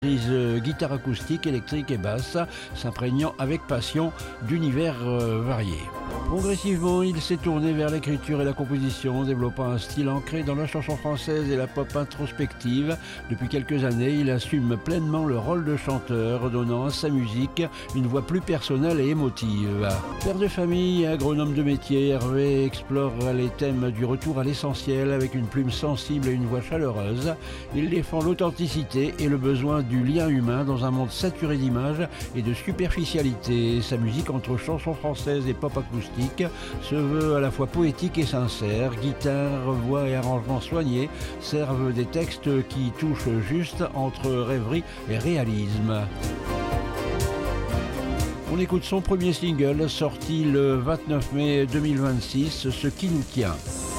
Guitare acoustique, électrique et basse, s'imprégnant avec passion d'univers variés. Progressivement, il s'est tourné vers l'écriture et la composition, développant un style ancré dans la chanson française et la pop introspective. Depuis quelques années, il assume pleinement le rôle de chanteur, donnant à sa musique une voix plus personnelle et émotive. Père de famille et agronome de métier, Hervé explore les thèmes du retour à l'essentiel avec une plume sensible et une voix chaleureuse. Il défend l'authenticité et le besoin du lien humain dans un monde saturé d'images et de superficialité. Sa musique entre chansons françaises et pop acoustique se veut à la fois poétique et sincère. Guitare, voix et arrangements soignés servent des textes qui touchent juste entre rêverie et réalisme. On écoute son premier single sorti le 29 mai 2026, Ce qui nous tient.